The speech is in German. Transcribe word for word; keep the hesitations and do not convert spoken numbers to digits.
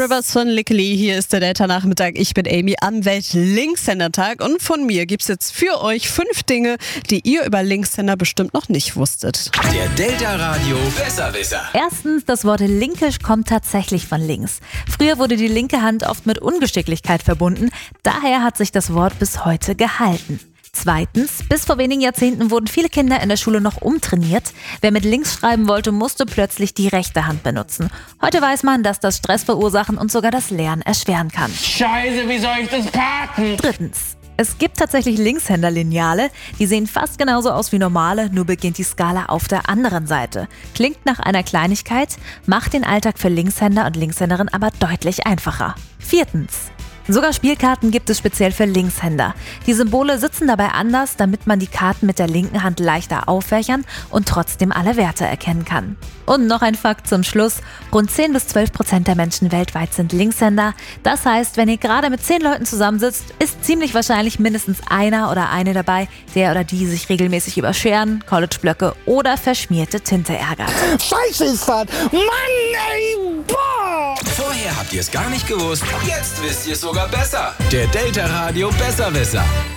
Rivers von Lickely. Hier ist der Delta-Nachmittag. Ich bin Amy am Welt-Linkshänder-Tag und von mir gibt's jetzt für euch fünf Dinge, die ihr über Linkshänder bestimmt noch nicht wusstet. Der Delta-Radio Besserwisser. Erstens, das Wort linkisch kommt tatsächlich von links. Früher wurde die linke Hand oft mit Ungeschicklichkeit verbunden, daher hat sich das Wort bis heute gehalten. Zweitens, bis vor wenigen Jahrzehnten wurden viele Kinder in der Schule noch umtrainiert. Wer mit links schreiben wollte, musste plötzlich die rechte Hand benutzen. Heute weiß man, dass das Stress verursachen und sogar das Lernen erschweren kann. Scheiße, wie soll ich das packen? Drittens, es gibt tatsächlich Linkshänder-Lineale. Die sehen fast genauso aus wie normale, nur beginnt die Skala auf der anderen Seite. Klingt nach einer Kleinigkeit, macht den Alltag für Linkshänder und Linkshänderinnen aber deutlich einfacher. Viertens, sogar Spielkarten gibt es speziell für Linkshänder. Die Symbole sitzen dabei anders, damit man die Karten mit der linken Hand leichter auffächern und trotzdem alle Werte erkennen kann. Und noch ein Fakt zum Schluss. Rund zehn bis zwölf Prozent der Menschen weltweit sind Linkshänder. Das heißt, wenn ihr gerade mit zehn Leuten zusammensitzt, ist ziemlich wahrscheinlich mindestens einer oder eine dabei, der oder die sich regelmäßig über Scheren, College-Blöcke oder verschmierte Tinte ärgert. Scheiße ist das! Mann, ey, boah! Vorher habt ihr es gar nicht gewusst, jetzt wisst ihr es sogar besser. Der Delta-Radio Besserwisser.